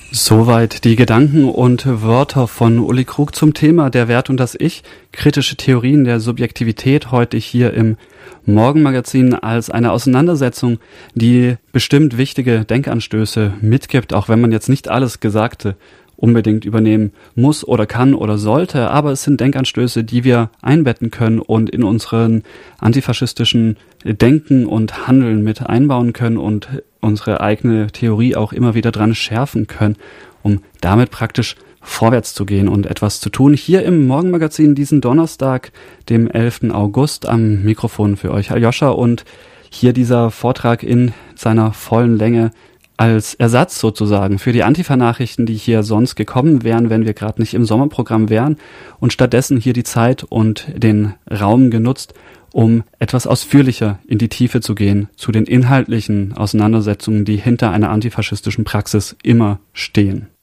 Soweit die Gedanken und Wörter von Uli Krug zum Thema Der Wert und das Ich, kritische Theorien der Subjektivität, heute hier im Morgenmagazin als eine Auseinandersetzung, die bestimmt wichtige Denkanstöße mitgibt, auch wenn man jetzt nicht alles Gesagte unbedingt übernehmen muss oder kann oder sollte, aber es sind Denkanstöße, die wir einbetten können und in unseren antifaschistischen Denken und Handeln mit einbauen können und unsere eigene Theorie auch immer wieder dran schärfen können, um damit praktisch vorwärts zu gehen und etwas zu tun. Hier im Morgenmagazin diesen Donnerstag, dem 11. August, am Mikrofon für euch Aljoscha, und hier dieser Vortrag in seiner vollen Länge als Ersatz sozusagen für die Antifa-Nachrichten, die hier sonst gekommen wären, wenn wir gerade nicht im Sommerprogramm wären, und stattdessen hier die Zeit und den Raum genutzt, um etwas ausführlicher in die Tiefe zu gehen, zu den inhaltlichen Auseinandersetzungen, die hinter einer antifaschistischen Praxis immer stehen.